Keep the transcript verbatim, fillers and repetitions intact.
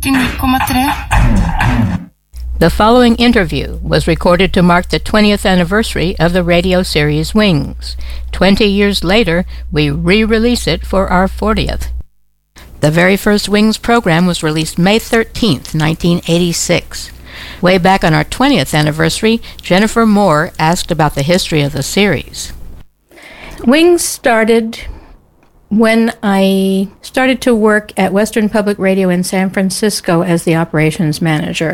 The following interview was recorded to mark the twentieth anniversary of the radio series Wings. Twenty years later, we re-release it for our fortieth. The very first Wings program was released May thirteenth, nineteen eighty-six. Way back on our twentieth anniversary, Jennifer Moore asked about the history of the series. Wings started when I started to work at Western Public Radio in San Francisco as the operations manager.